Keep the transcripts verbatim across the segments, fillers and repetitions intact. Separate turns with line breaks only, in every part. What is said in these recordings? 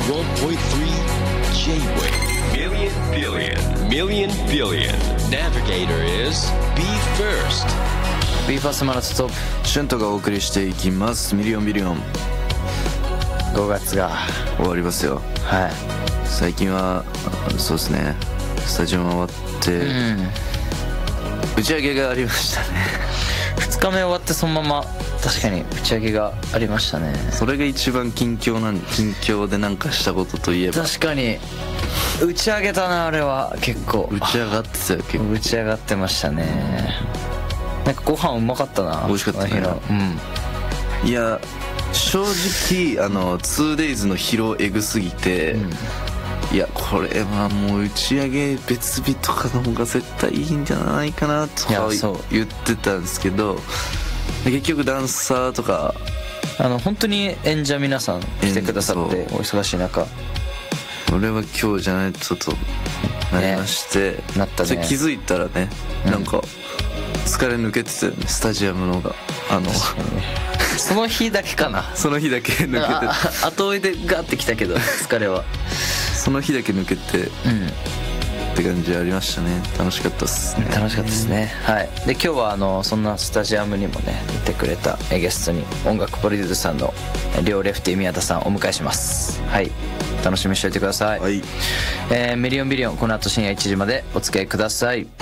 ポイントスリー J-Wave Million Billion Million Billion Navigator is Be First
Be First マナトと
シュントがお送りしていきます。ミリオンビリオン
ごがつが
終わりますよ。
はい。
最近はそうですね、スタジオも終わって、うん、打ち上げがありましたね。
ふつかめ終わってそのまま確かに打ち上げがありましたね。
それが一番近況なん近況でなんかしたことといえば、
確かに打ち上げたな。あれは結構
打ち上がってたよ。結構
打ち上がってましたね。なんかご飯うまかったな。
美味しかったね。うん、いや正直あの ツーデイズ の疲労エグすぎて、うん、いやこれはもう打ち上げ別日とかの方が絶対いいんじゃないかなとか言ってたんですけど、結局ダンサーとか
あの本当に演者皆さん来てくださってお忙しい中、
俺は今日じゃないととなりまして、ね、
なったね。
それ気づいたらね、うん、なんか疲れ抜けてたよね、スタジアムのがあの
その日だけかな。
その日だけ抜けて
た。後追いでガーってきたけど疲れは
その日だけ抜けて、うん、って感じありましたね。楽しかったっすね。
楽しかったですね。はい。で今日はあのそんなスタジアムにもねいてくれたゲストに音楽プロデューサーの両レフティ宮田さんをお迎えします。はい、楽しみにしておいてください。
はい。
えー、ミリオンビリオンこの後深夜いちじまでお付き合いください。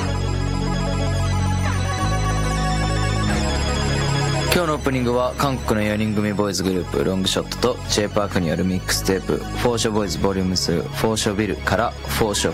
今日のオープニングは韓国のよにん組ボーイズグループロングショットと J パークによるミックステープフォーショボーイズボリュームスリーフォーショビルからフォーショ